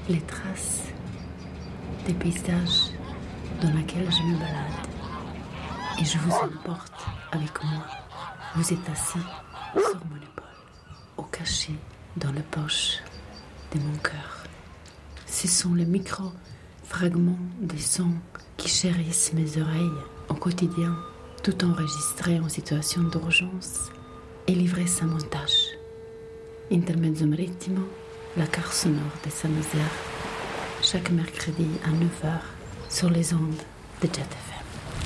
les traces des paysages dans lesquels je me balade. Et je vous emporte avec moi. Vous êtes assis sur mon épaule, au cachet dans la poche de mon cœur. Ce sont les micro-fragments des sons qui chérissent mes oreilles au quotidien, tout enregistré en situation d'urgence et livré sans montage. Intermezzo Marittimo, la carte sonore de Saint-Nazaire, chaque mercredi à 9h sur les ondes de Jet FM.